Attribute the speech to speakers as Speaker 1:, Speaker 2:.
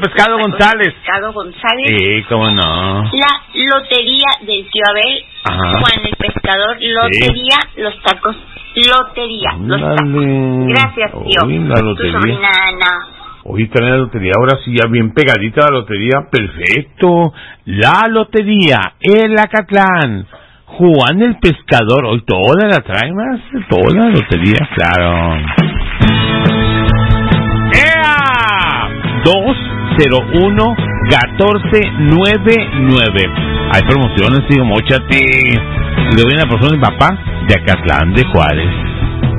Speaker 1: Pescado González.
Speaker 2: Pescado González.
Speaker 1: Sí, cómo no.
Speaker 2: La lotería del tío Abel.
Speaker 1: Ajá.
Speaker 2: Juan el Pescador. Lotería, sí. Los tacos. Lotería, los tacos. Gracias, tío.
Speaker 1: Oye, la lotería.
Speaker 2: Tu sobrina Ana.
Speaker 1: Hoy está la lotería, ahora sí, ya bien pegadita la lotería. Perfecto. La lotería, el Acatlán. Juan el Pescador. Hoy toda la trae más. Toda la lotería, claro. ¡Ea! 201-1499. Hay promociones, digo, móchate. Le doy una persona de papá de Acatlán de Juárez.